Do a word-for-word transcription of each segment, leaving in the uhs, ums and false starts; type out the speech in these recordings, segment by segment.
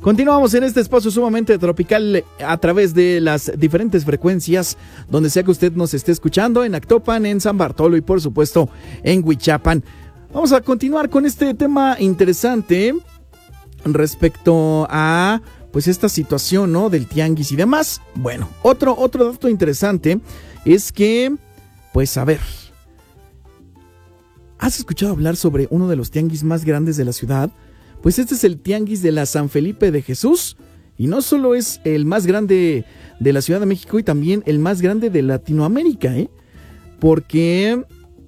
Continuamos en este espacio sumamente tropical a través de las diferentes frecuencias donde sea que usted nos esté escuchando, en Actopan, en San Bartolo y por supuesto en Huichapan. Vamos a continuar con este tema interesante respecto a pues esta situación, ¿no?, del tianguis y demás. Bueno, otro, otro dato interesante es que, pues a ver, ¿has escuchado hablar sobre uno de los tianguis más grandes de la ciudad? Pues este es el tianguis de la San Felipe de Jesús, y no solo es el más grande de la Ciudad de México y también el más grande de Latinoamérica, ¿eh? Porque,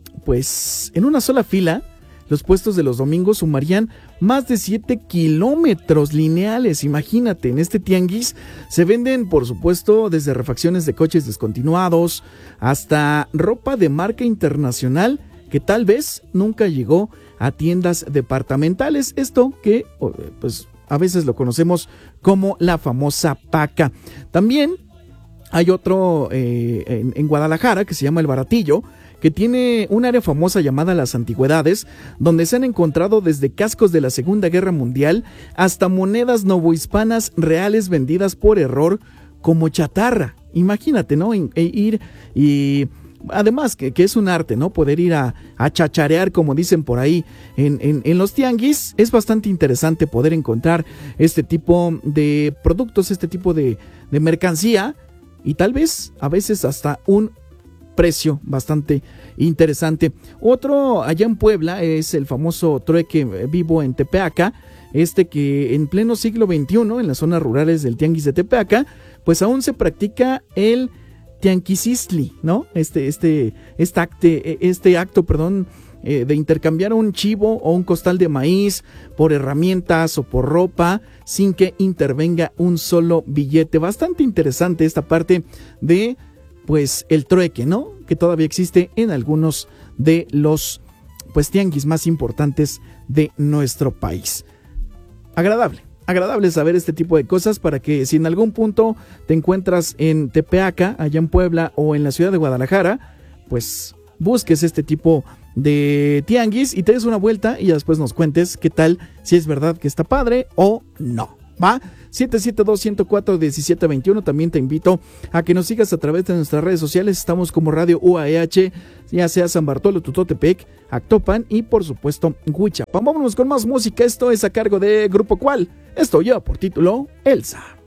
pues, en una sola fila, los puestos de los domingos sumarían más de siete kilómetros lineales. Imagínate, en este tianguis se venden, por supuesto, desde refacciones de coches descontinuados hasta ropa de marca internacional que tal vez nunca llegó a tiendas departamentales. Esto que, pues, a veces lo conocemos como la famosa paca. También hay otro eh, en, en Guadalajara que se llama El Baratillo, que tiene un área famosa llamada Las Antigüedades, donde se han encontrado desde cascos de la Segunda Guerra Mundial hasta monedas novohispanas reales vendidas por error como chatarra. Imagínate, ¿no? E ir y... Además, que, que es un arte, ¿no? Poder ir a, a chacharear, como dicen por ahí, en, en, en los tianguis. Es bastante interesante poder encontrar este tipo de productos, este tipo de, de mercancía, y tal vez, a veces, hasta un precio bastante interesante. Otro allá en Puebla es el famoso trueque vivo en Tepeaca, este que en pleno siglo veintiuno, en las zonas rurales del tianguis de Tepeaca, pues aún se practica el tianquisistli, ¿no? Este, este, este, acte, este acto, perdón, eh, de intercambiar un chivo o un costal de maíz por herramientas o por ropa sin que intervenga un solo billete. Bastante interesante esta parte de, pues, el trueque, ¿no?, que todavía existe en algunos de los, pues, tianguis más importantes de nuestro país. Agradable. Agradable saber este tipo de cosas para que si en algún punto te encuentras en Tepeaca, allá en Puebla o en la ciudad de Guadalajara, pues busques este tipo de tianguis y te des una vuelta y después nos cuentes qué tal, si es verdad que está padre o no. ¿Va? siete siete dos, uno cero cuatro, uno siete dos uno. También te invito a que nos sigas a través de nuestras redes sociales. Estamos como Radio U A E H, ya sea San Bartolo, Tutotepec, Actopan y por supuesto Huichapan. Vámonos con más música. Esto es a cargo de Grupo Cual. Esto lleva por título Elsa.